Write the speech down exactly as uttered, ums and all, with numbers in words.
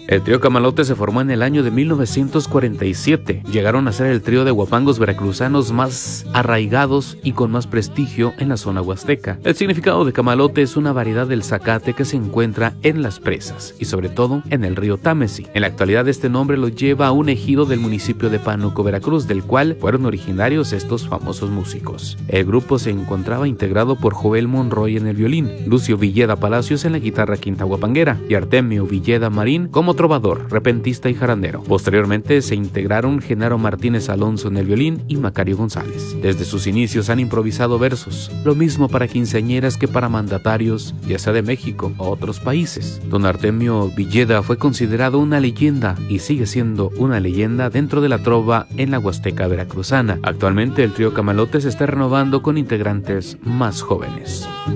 El trío Camalote se formó en el año de mil novecientos cuarenta y siete. Llegaron a ser el trío de huapangos veracruzanos más arraigados y con más prestigio en la zona huasteca. El significado de camalote es una variedad del zacate que se encuentra en las presas y sobre todo en el río Támesis. En la actualidad este nombre lo lleva a un ejido del municipio de Pánuco, Veracruz, del cual fueron originarios estos famosos músicos. El grupo se encontraba integrado por Joel Monroy en el violín, Lucio Villeda Palacios en la guitarra quinta guapanguera y Artemio Villeda Marín como trovador, repentista y jarandero. Posteriormente se integraron Genaro Martínez Alonso en el violín y Macario González. Desde sus inicios han improvisado versos, lo mismo para quinceañeras que para mandatarios, ya sea de México o otros países. Don Artemio Villeda fue considerado una leyenda y sigue siendo una leyenda dentro de la trova en la Huasteca veracruzana. Actualmente el trío Camalote se está renovando con integrantes más jóvenes.